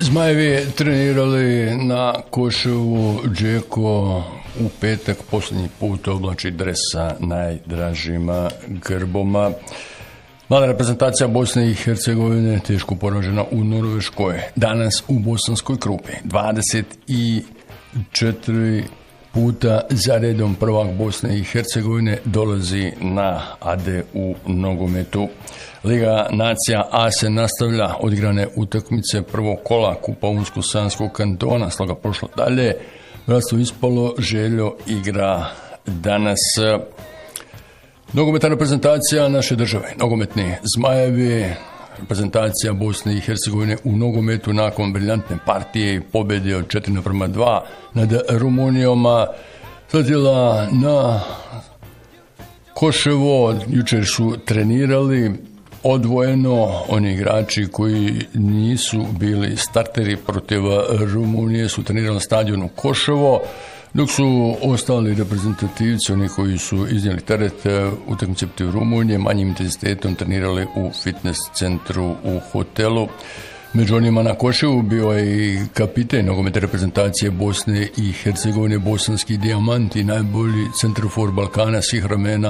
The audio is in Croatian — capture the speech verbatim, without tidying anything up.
Zmajevi trenirali na Koševu. Džeko u petak posljednji put oblači dres sa najdražima grboma. Mlada reprezentacija Bosne i Hercegovine teško poražena u Norveškoj. Danas u Bosanskoj Krupi. dvadeset četiri puta za redom prvak Bosne i Hercegovine dolazi na Ade u nogometu. Liga nacija A se nastavlja, odigrane utakmice prvog kola Kupa Unsko-Sanskog kantona, sloga prošlo dalje. Bratstvo ispalo, Željo igra danas. Nogometna reprezentacija naše države, nogometni Zmajevi, reprezentacija Bosne i Hercegovine u nogometu nakon briljantne partije i pobjede od četiri naprema dva nad Rumunijom sletjela na Koševo. Jučer su trenirali odvojeno oni igrači koji nisu bili starteri protiv Rumunije, su trenirali na stadionu Koševo, dok su ostali reprezentativci, oni koji su iznijeli teret utakmice protiv Rumunije, manjim intenzitetom trenirali u fitness centru u hotelu. Među onima na Koševu bio je i kapiten nogometne reprezentacije Bosne i Hercegovine, bosanski dijamant i najbolji centrofor Balkana svih vremena